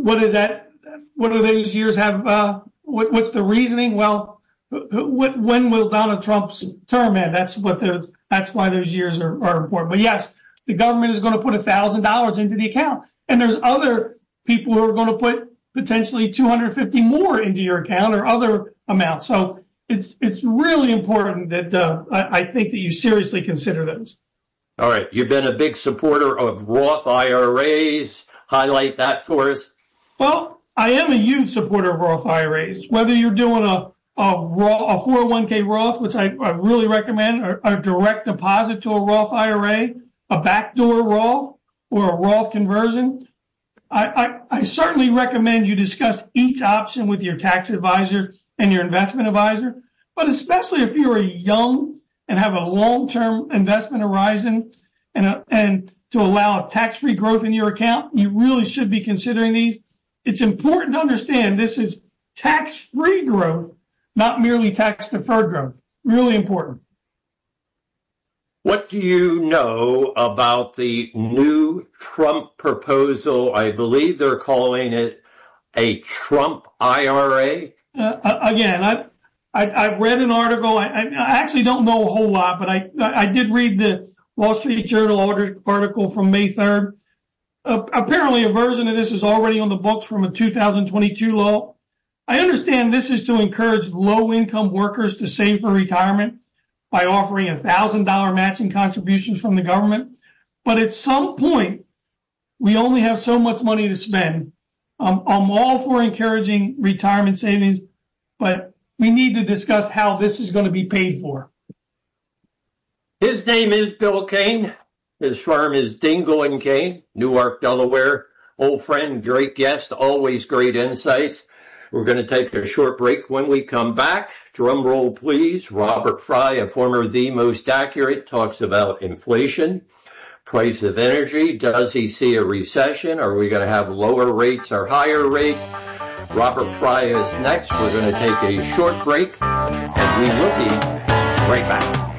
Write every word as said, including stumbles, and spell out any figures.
what is that? What do those years have? Uh, what, what's the reasoning? Well, what, when will Donald Trump's term end? That's what those. That's why those years are, are important. But yes, the government is going to put a thousand dollars into the account, and there's other people who are going to put potentially two hundred fifty more into your account or other amounts. So it's it's really important that uh, I, I think that you seriously consider those. All right. You've been a big supporter of Roth I R As. Highlight that for us. Well, I am a huge supporter of Roth I R As. Whether you're doing a a, Roth, a four oh one k Roth, which I, I really recommend, or a direct deposit to a Roth I R A, a backdoor Roth, or a Roth conversion, I, I, I certainly recommend you discuss each option with your tax advisor and your investment advisor, but especially if you're young and have a long-term investment horizon and, a, and to allow tax-free growth in your account, you really should be considering these. It's important to understand this is tax-free growth, not merely tax-deferred growth. Really important. What do you know about the new Trump proposal? I believe they're calling it a Trump I R A. Uh, again, I, I I read an article. I, I actually don't know a whole lot, but I I did read the Wall Street Journal article from May third. Uh, apparently, a version of this is already on the books from a two thousand twenty-two law. I understand this is to encourage low-income workers to save for retirement by offering one thousand dollars matching contributions from the government. But at some point, we only have so much money to spend. Um, I'm all for encouraging retirement savings, but we need to discuss how this is going to be paid for. His name is Bill Kane. His firm is Dingle and Kane, Newark, Delaware. Old friend, great guest, always great insights. We're going to take a short break. When we come back, drum roll please, Robert Fry, a former The Most Accurate, talks about inflation, price of energy. Does he see a recession? Are we going to have lower rates or higher rates? Robert Fry is next. We're going to take a short break, and we will be right back.